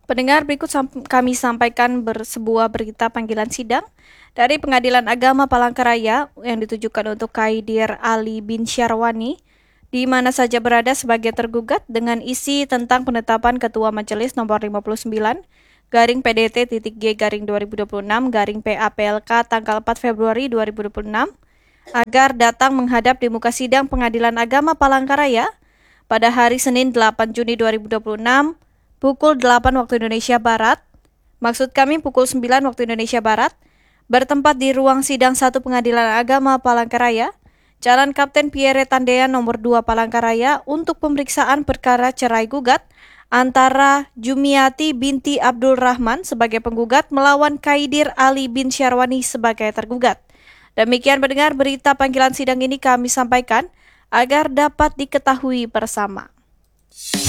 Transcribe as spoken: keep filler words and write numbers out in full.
Pendengar, berikut sam- kami sampaikan bersebuah berita panggilan sidang dari Pengadilan Agama Palangkaraya yang ditujukan untuk Kaidir Ali bin Syarwani, di mana saja berada sebagai tergugat dengan isi tentang penetapan Ketua Majelis nomor lima puluh sembilan garing P D T titik G garing dua ribu dua puluh enam garing P A P L K tanggal empat Februari dua ribu dua puluh enam agar datang menghadap di muka sidang Pengadilan Agama Palangkaraya pada hari Senin delapan Juni dua ribu dua puluh enam pukul delapan waktu Indonesia Barat, maksud kami pukul sembilan waktu Indonesia Barat, bertempat di ruang sidang satu Pengadilan Agama Palangkaraya, Jalan Kapten Pierre Tandean nomor dua Palangkaraya untuk pemeriksaan perkara cerai gugat antara Jumiati binti Abdul Rahman sebagai penggugat melawan Kaidir Ali bin Syarwani sebagai tergugat. Demikian pendengar, berita panggilan sidang ini kami sampaikan agar dapat diketahui bersama.